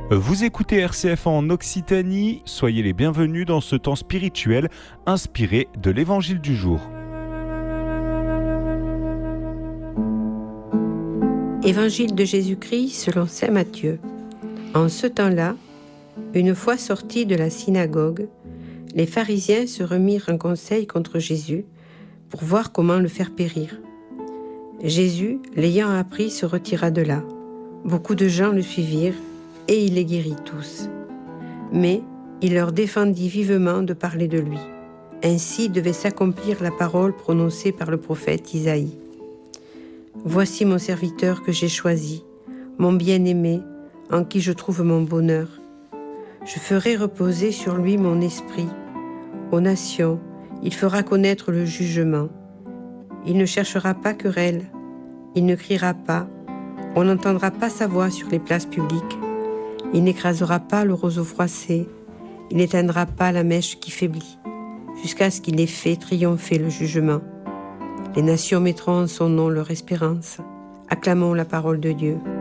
Vous écoutez RCF en Occitanie, soyez les bienvenus dans ce temps spirituel inspiré de l'Évangile du jour. Évangile de Jésus-Christ selon saint Matthieu. En ce temps-là, une fois sortis de la synagogue, les pharisiens se remirent un conseil contre Jésus pour voir comment le faire périr. Jésus, l'ayant appris, se retira de là. Beaucoup de gens le suivirent et il les guérit tous. Mais il leur défendit vivement de parler de lui. Ainsi devait s'accomplir la parole prononcée par le prophète Isaïe. « Voici mon serviteur que j'ai choisi, mon bien-aimé, en qui je trouve mon bonheur. Je ferai reposer sur lui mon esprit. Aux nations, il fera connaître le jugement. Il ne cherchera pas querelle, il ne criera pas, on n'entendra pas sa voix sur les places publiques. Il n'écrasera pas le roseau froissé, il n'éteindra pas la mèche qui faiblit, jusqu'à ce qu'il ait fait triompher le jugement. Les nations mettront en son nom leur espérance. Acclamons la parole de Dieu.